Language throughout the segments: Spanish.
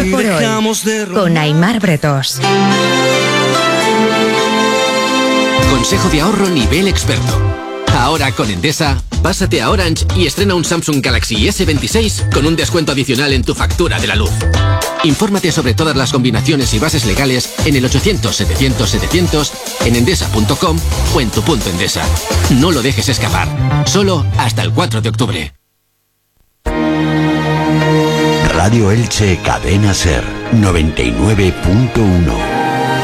por hoy, con Aimar Bretos. Consejo de ahorro nivel experto. Ahora con Endesa, pásate a Orange y estrena un Samsung Galaxy S26 con un descuento adicional en tu factura de la luz. Infórmate sobre todas las combinaciones y bases legales en el 800-700-700, en endesa.com o en tu punto Endesa. No lo dejes escapar. Solo hasta el 4 de octubre. Radio Elche Cadena Ser 99.1.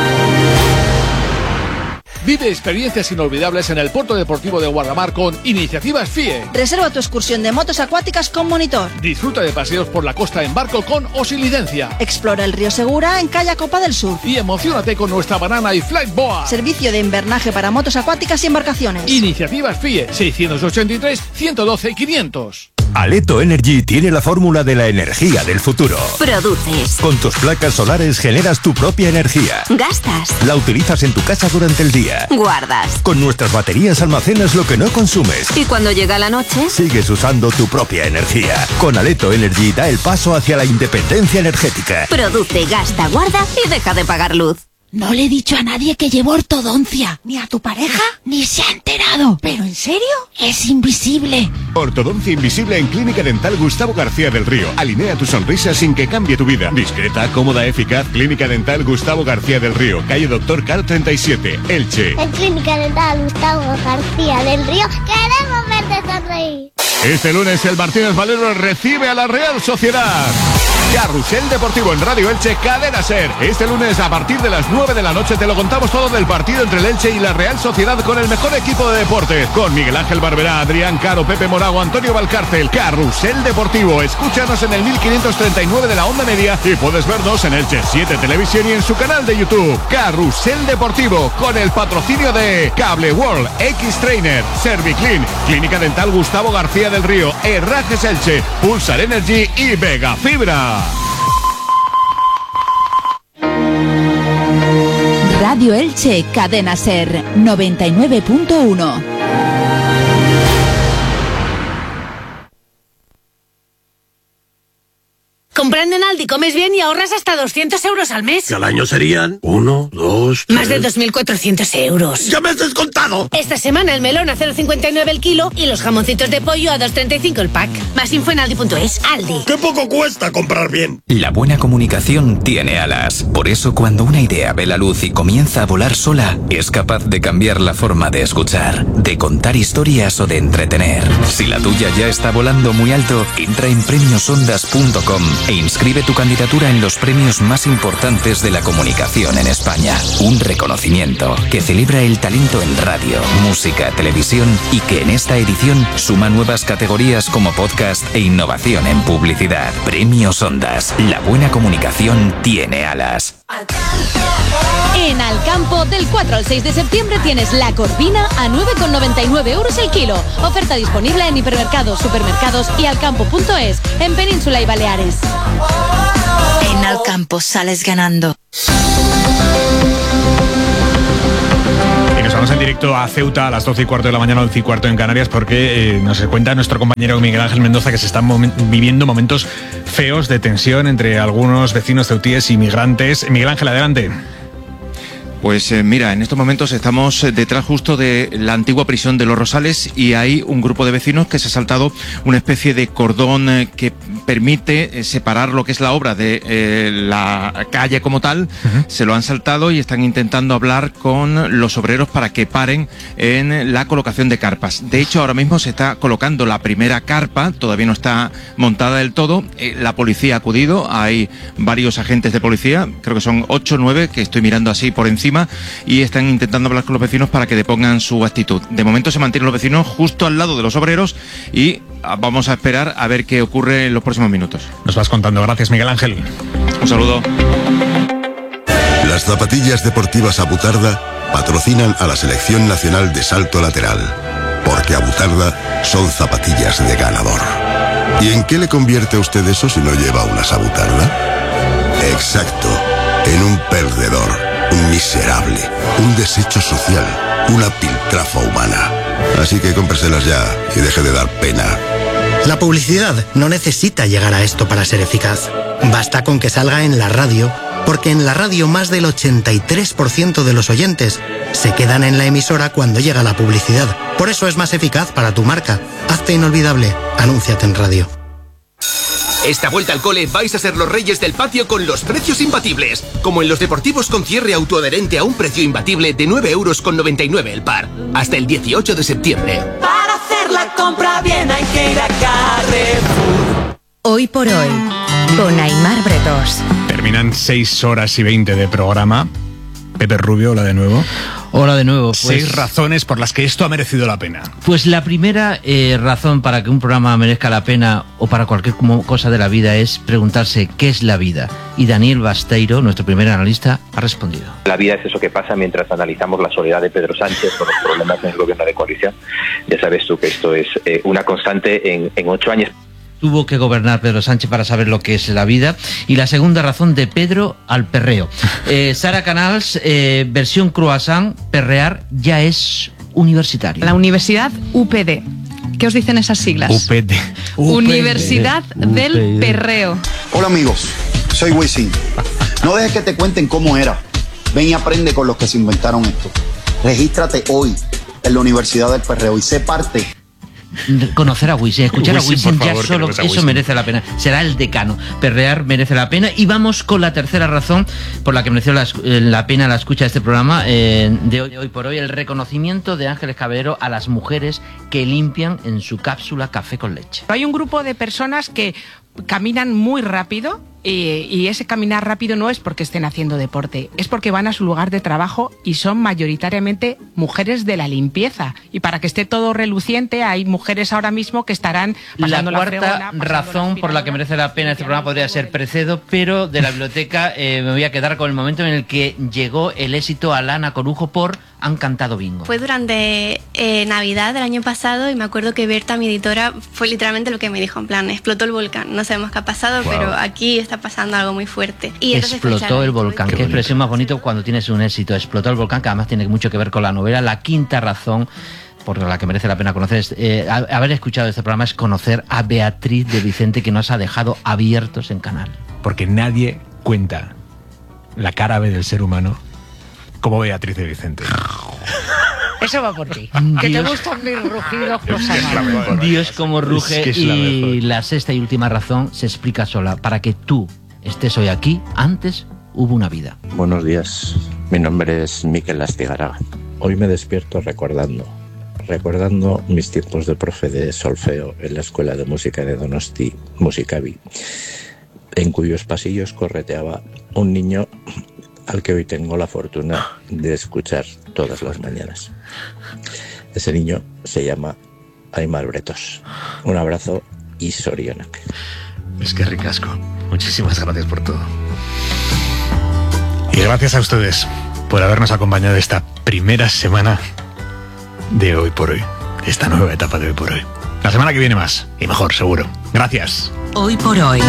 Vive experiencias inolvidables en el Puerto Deportivo de Guardamar con Iniciativas FIE. Reserva tu excursión de motos acuáticas con monitor. Disfruta de paseos por la costa en barco con o sin licencia. Explora el río Segura en Calla Copa del Sur. Y emociónate con nuestra banana y flight boa. Servicio de invernaje para motos acuáticas y embarcaciones. Iniciativas FIE 683-112-500. Aleto Energy tiene la fórmula de la energía del futuro. Produces. Con tus placas solares generas tu propia energía. Gastas. La utilizas en tu casa durante el día. Guardas. Con nuestras baterías almacenas lo que no consumes. Y cuando llega la noche, sigues usando tu propia energía. Con Aleto Energy da el paso hacia la independencia energética. Produce, gasta, guarda y deja de pagar luz. No le he dicho a nadie que llevo ortodoncia, ni a tu pareja, ni se ha enterado. ¿Pero en serio? Es invisible. Ortodoncia invisible en Clínica Dental Gustavo García del Río. Alinea tu sonrisa sin que cambie tu vida. Discreta, cómoda, eficaz. Clínica Dental Gustavo García del Río. Calle Doctor Car 37, Elche. En Clínica Dental Gustavo García del Río queremos verte sonreír. Este lunes el Martínez Valero recibe a la Real Sociedad. Carrusel Deportivo en Radio Elche, Cadena Ser. Este lunes a partir de las 9 de la noche te lo contamos todo del partido entre el Elche y la Real Sociedad con el mejor equipo de deportes. Con Miguel Ángel Barberá, Adrián Caro, Pepe Morago, Antonio Valcárcel. Carrusel Deportivo. Escúchanos en el 1539 de la onda media y puedes vernos en Elche 7 Televisión y en su canal de YouTube. Carrusel Deportivo con el patrocinio de Cable World, X-Trainer, Serviclean, Clínica Dental Gustavo García del Río, Herrajes Elche, Pulsar Energy y Vega Fibra. Radio Elche, Cadena Ser 99.1. Comprando en Aldi comes bien y ahorras hasta 200 euros al mes. Que al año serían 1, 2, 3... Más de 2.400 euros. ¡Ya me has descontado! Esta semana el melón a 0,59 el kilo y los jamoncitos de pollo a 2,35 el pack. Más info en aldi.es. Aldi. ¡Qué poco cuesta comprar bien! La buena comunicación tiene alas. Por eso cuando una idea ve la luz y comienza a volar sola, es capaz de cambiar la forma de escuchar, de contar historias o de entretener. Si la tuya ya está volando muy alto, entra en premiosondas.com e inscribe tu candidatura en los premios más importantes de la comunicación en España. Un reconocimiento que celebra el talento en radio, música, televisión y que en esta edición suma nuevas categorías como podcast e innovación en publicidad. Premios Ondas. La buena comunicación tiene alas. En Alcampo, del 4 al 6 de septiembre tienes la corvina a 9,99 euros el kilo. Oferta disponible en hipermercados, supermercados y alcampo.es, en Península y Baleares. En Alcampo sales ganando. Y nos vamos en directo a Ceuta a las 12:15 de la mañana, 11:15 en Canarias, porque nos cuenta nuestro compañero Miguel Ángel Mendoza que se están viviendo momentos feos de tensión entre algunos vecinos ceutíes y migrantes. Miguel Ángel, adelante. Pues mira, en estos momentos estamos detrás justo de la antigua prisión de Los Rosales y hay un grupo de vecinos que se ha saltado una especie de cordón que permite separar lo que es la obra de la calle como tal. Se lo han saltado y están intentando hablar con los obreros para que paren en la colocación de carpas. De hecho, ahora mismo se está colocando la primera carpa, todavía no está montada del todo. La policía ha acudido, hay varios agentes de policía, creo que son 8 o 9 que estoy mirando así por encima, y están intentando hablar con los vecinos para que depongan su actitud. De momento se mantienen los vecinos justo al lado de los obreros y vamos a esperar a ver qué ocurre en los próximos minutos. Nos vas contando. Gracias, Miguel Ángel. Un saludo. Las zapatillas deportivas Abutarda patrocinan a la Selección Nacional de Salto Lateral, porque Abutarda son zapatillas de ganador. ¿Y en qué le convierte a usted eso si no lleva unas Abutarda? Exacto, en un perdedor. Un miserable, un desecho social, una piltrafa humana. Así que cómpreselas ya y deje de dar pena. La publicidad no necesita llegar a esto para ser eficaz. Basta con que salga en la radio, porque en la radio más del 83% de los oyentes se quedan en la emisora cuando llega la publicidad. Por eso es más eficaz para tu marca. Hazte inolvidable. Anúnciate en radio. Esta vuelta al cole vais a ser los reyes del patio con los precios imbatibles. Como en los deportivos con cierre autoadherente a un precio imbatible de 9,99 € el par. Hasta el 18 de septiembre. Para hacer la compra bien hay que ir a Carrefour. Hoy por hoy, con Aimar Bretos. Terminan 6 horas y 20 de programa. Pepe Rubio, hola de nuevo. Hola de nuevo. 6 razones por las que esto ha merecido la pena. Pues la primera razón para que un programa merezca la pena o para cualquier cosa de la vida es preguntarse qué es la vida. Y Daniel Basteiro, nuestro primer analista, ha respondido. La vida es eso que pasa mientras analizamos la soledad de Pedro Sánchez con los problemas en el gobierno de coalición. Ya sabes tú que esto es una constante en 8 años. Tuvo que gobernar Pedro Sánchez para saber lo que es la vida. Y la segunda razón, de Pedro al perreo. Sara Canals, versión croissant, perrear ya es universitario. La Universidad UPD. ¿Qué os dicen esas siglas? UPD. Universidad del Perreo. Hola amigos, soy Wisin. No dejes que te cuenten cómo era. Ven y aprende con los que se inventaron esto. Regístrate hoy en la Universidad del Perreo y sé parte. Conocer a Wisin, escuchar a Wisin, favor, ya solo eso merece la pena. Será el decano. Perrear merece la pena. Y vamos con la tercera razón por la que mereció la pena la escucha de este programa de hoy por hoy, el reconocimiento de Ángeles Caballero a las mujeres que limpian en su cápsula café con leche. Hay un grupo de personas que caminan muy rápido y ese caminar rápido no es porque estén haciendo deporte, es porque van a su lugar de trabajo y son mayoritariamente mujeres de la limpieza. Y para que esté todo reluciente, hay mujeres ahora mismo que estarán pasando la cuarta razón por la que merece la pena este programa podría ser Precedo, pero de la biblioteca me voy a quedar con el momento en el que llegó el éxito a Lana Corujo por Han cantado bingo. Fue durante Navidad del año pasado y me acuerdo que Berta, mi editora, fue literalmente lo que me dijo, en plan, explotó el volcán. No sabemos qué ha pasado, wow, pero aquí está pasando algo muy fuerte. Y explotó el volcán. Qué expresión más bonito cuando tienes un éxito. Explotó el volcán, que además tiene mucho que ver con la novela. La quinta razón por la que merece la pena conocer, haber escuchado este programa, es conocer a Beatriz de Vicente, que nos ha dejado abiertos en canal. Porque nadie cuenta la cara B del ser humano como Beatriz de Vicente. Eso va por ti. Que te gustan mis rugidos, Dios como ruge. Es y la sexta y última razón se explica sola. Para que tú estés hoy aquí, antes hubo una vida. Buenos días, mi nombre es Miquel Astigaraga. Hoy me despierto recordando mis tiempos de profe de solfeo en la Escuela de Música de Donosti, Musicavi, en cuyos pasillos correteaba un niño al que hoy tengo la fortuna de escuchar todas las mañanas. Ese niño se llama Aimar Bretos. Un abrazo y sorionak. Es que ricasco. Muchísimas gracias por todo. Y gracias a ustedes por habernos acompañado esta primera semana de Hoy por Hoy. Esta nueva etapa de Hoy por Hoy. La semana que viene más y mejor, seguro. Gracias. Hoy por Hoy.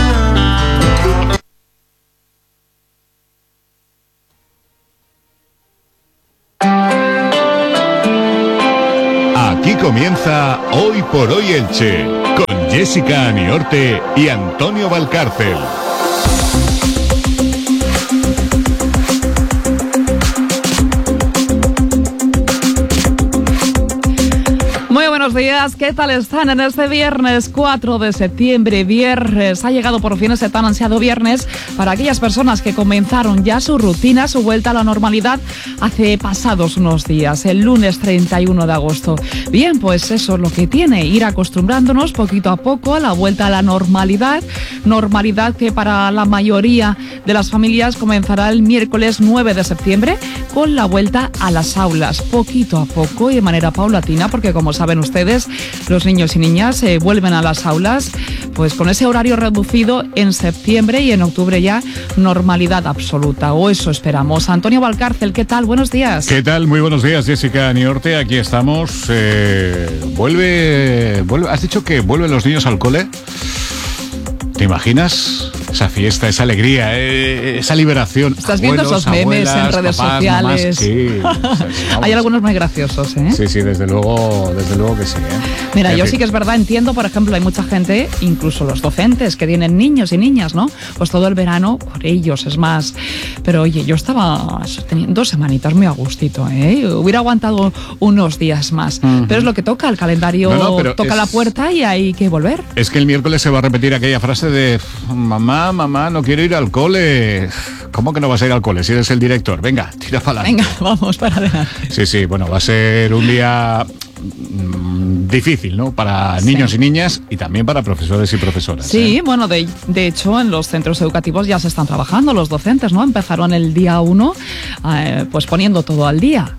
Aquí comienza Hoy por Hoy Elche, con Jessica Aniorte y Antonio Valcárcel. Muy buenos días, ¿qué tal están en este viernes 4 de septiembre? Viernes, ha llegado por fin ese tan ansiado viernes para aquellas personas que comenzaron ya su rutina, su vuelta a la normalidad hace pasados unos días, el lunes 31 de agosto. Bien, pues eso es lo que tiene, ir acostumbrándonos poquito a poco a la vuelta a la normalidad que para la mayoría de las familias comenzará el miércoles 9 de septiembre con la vuelta a las aulas, poquito a poco y de manera paulatina, porque como saben ustedes, los niños y niñas vuelven a las aulas pues con ese horario reducido en septiembre y en octubre ya normalidad absoluta, o eso esperamos. Antonio Valcárcel, ¿qué tal? Buenos días. ¿Qué tal? Muy buenos días, Jessica Niorte, aquí estamos. Vuelve. ¿Has dicho que vuelven los niños al cole? ¿Te imaginas? esa fiesta, esa alegría, esa liberación. Estás viendo esos memes en redes sociales. Mamás, sí. Hay algunos muy graciosos, ¿eh? Sí, desde luego que sí. Mira, yo sí que es verdad, entiendo, por ejemplo, hay mucha gente, incluso los docentes que tienen niños y niñas, ¿no? Pues todo el verano por ellos es más. Pero oye, yo estaba teniendo 2 semanitas muy a gustito, ¿eh? Hubiera aguantado unos días más. Pero es lo que toca, el calendario toca la puerta y hay que volver. Es que el miércoles se va a repetir aquella frase de mamá, no quiero ir al cole. ¿Cómo que no vas a ir al cole si eres el director? Venga, tira para adelante. Venga, vamos para adelante. Sí, bueno, va a ser un día difícil, ¿no? Para niños y niñas y también para profesores y profesoras. Sí, bueno, de hecho en los centros educativos ya se están trabajando los docentes, ¿no? Empezaron el día 1 pues poniendo todo al día,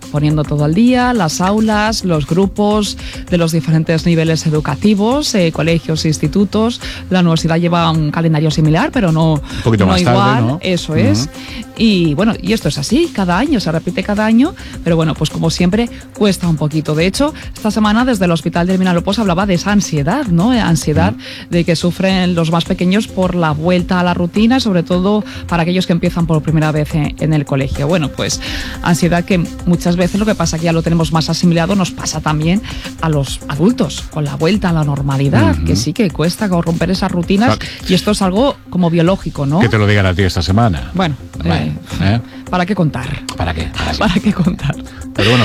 las aulas, los grupos de los diferentes niveles educativos, colegios, institutos. La universidad lleva un calendario similar, pero no, un poquito no más igual, tarde, ¿no? Eso es. Y bueno, y esto es así, cada año, se repite cada año, pero bueno, pues como siempre cuesta un poquito. De hecho, esta semana desde el Hospital del Vinalopó se hablaba de esa ansiedad, ¿no? Ansiedad de que sufren los más pequeños por la vuelta a la rutina, sobre todo para aquellos que empiezan por primera vez en el colegio. Bueno, pues ansiedad que muchas veces, lo que pasa que ya lo tenemos más asimilado, nos pasa también a los adultos, con la vuelta a la normalidad, que sí que cuesta romper esas rutinas, y esto es algo como biológico, ¿no? Que te lo digan a ti esta semana. Bueno, ¿para qué contar? ¿Para qué? ¿Para qué contar? Pero bueno,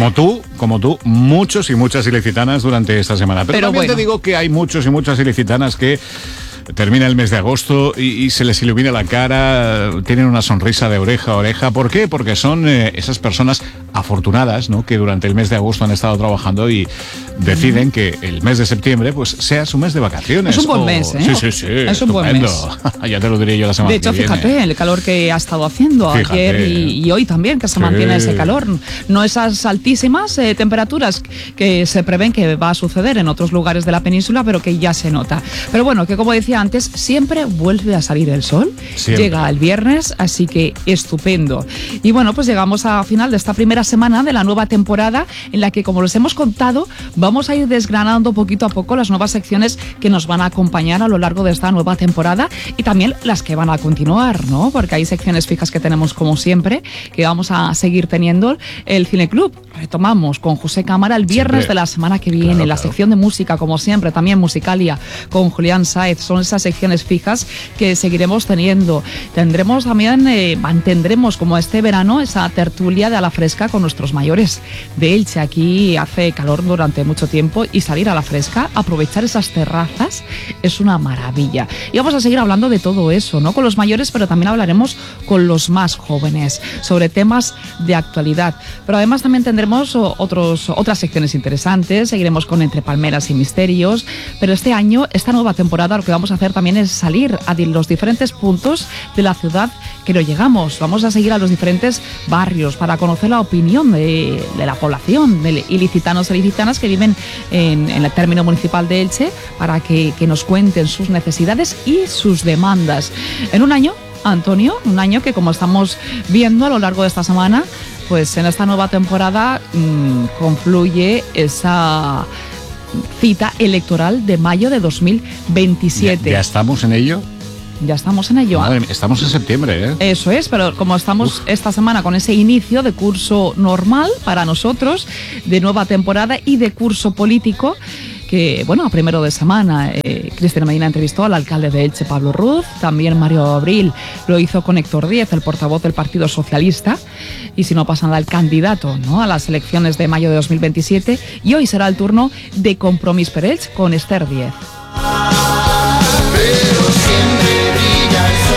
como tú, muchos y muchas ilicitanas durante esta semana. Pero también bueno, te digo que hay muchos y muchas ilicitanas que termina el mes de agosto y se les ilumina la cara, tienen una sonrisa de oreja a oreja. ¿Por qué? Porque son esas personas afortunadas, ¿no? Que durante el mes de agosto han estado trabajando y deciden que el mes de septiembre pues sea su mes de vacaciones. Es un buen mes, ¿eh? Sí. Es un buen mes. Ya te lo diré yo la semana que viene. De hecho, fíjate, el calor que ha estado haciendo ayer y hoy también, que se mantiene ese calor. No esas altísimas temperaturas que se prevén que va a suceder en otros lugares de la península, pero que ya se nota. Pero bueno, que como decía antes, siempre vuelve a salir el sol. Siempre. Llega el viernes, así que estupendo. Y bueno, pues llegamos a final de esta primera semana de la nueva temporada, en la que, como les hemos contado, vamos a ir desgranando poquito a poco las nuevas secciones que nos van a acompañar a lo largo de esta nueva temporada y también las que van a continuar, ¿no? Porque hay secciones fijas que tenemos como siempre, que vamos a seguir teniendo. El Cine Club, retomamos con José Cámara el viernes de la semana que viene. Claro. La sección de música, como siempre, también Musicalia con Julián Sáez. Son esas secciones fijas que seguiremos teniendo. Tendremos también, mantendremos como este verano esa tertulia de A la Fresca con nuestros mayores de Elche. Aquí hace calor durante mucho tiempo y salir a la fresca, aprovechar esas terrazas, es una maravilla. Y vamos a seguir hablando de todo eso, ¿no? Con los mayores, pero también hablaremos con los más jóvenes sobre temas de actualidad. Pero además también tendremos otras secciones interesantes. Seguiremos con Entre Palmeras y Misterios. Pero este año, esta nueva temporada, lo que vamos a hacer también es salir a los diferentes puntos de la ciudad que no llegamos. Vamos a seguir a los diferentes barrios para conocer la opinión de la población, de ilicitanos e ilicitanas que viven en el término municipal de Elche, para que nos cuenten sus necesidades y sus demandas. En un año, Antonio, un año que, como estamos viendo a lo largo de esta semana, pues en esta nueva temporada confluye esa cita electoral de mayo de 2027. ¿Ya estamos en ello? Ya estamos en ello. Madre mía, estamos en septiembre, ¿eh? Eso es, pero como estamos esta semana con ese inicio de curso normal para nosotros, de nueva temporada y de curso político, que, bueno, a primero de semana, Cristina Medina entrevistó al alcalde de Elche, Pablo Ruz, también Mario Abril lo hizo con Héctor Díez, el portavoz del Partido Socialista, y si no pasan al candidato, ¿no?, a las elecciones de mayo de 2027, y hoy será el turno de Compromís per Elche con Esther Díez. Pero siempre brilla el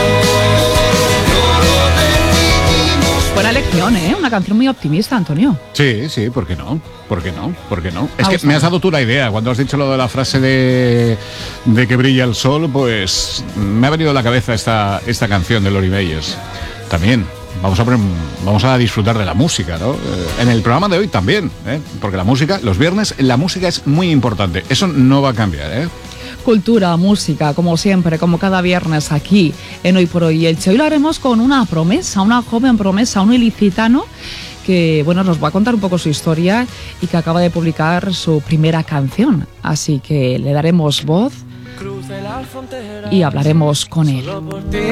sol. Buena elección, ¿eh? Una canción muy optimista, Antonio. Sí, ¿por qué no? ¿Por qué no? Es que me has dado tú la idea. Cuando has dicho lo de la frase de que brilla el sol, pues me ha venido a la cabeza esta canción de Lori Meyers. También vamos a disfrutar de la música, ¿no? En el programa de hoy también, porque la música, los viernes, la música es muy importante. Eso no va a cambiar, ¿eh? Cultura, música, como siempre, como cada viernes aquí en Hoy por Hoy Elche. Hoy lo haremos con una promesa, una joven promesa, un ilicitano que, bueno, nos va a contar un poco su historia y que acaba de publicar su primera canción. Así que le daremos voz y hablaremos con él.